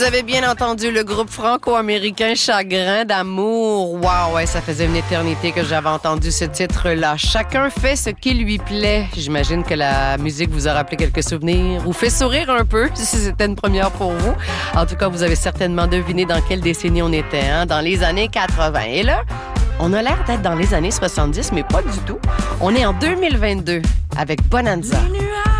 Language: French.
Vous avez bien entendu le groupe franco-américain Chagrin d'amour. Wow, ouais, ça faisait une éternité que j'avais entendu ce titre-là. Chacun fait ce qui lui plaît. J'imagine que la musique vous a rappelé quelques souvenirs ou fait sourire un peu, si c'était une première pour vous. En tout cas, vous avez certainement deviné dans quelle décennie on était, hein? Dans les années 80. Et là, on a l'air d'être dans les années 70, mais pas du tout. On est en 2022 avec Bonanza.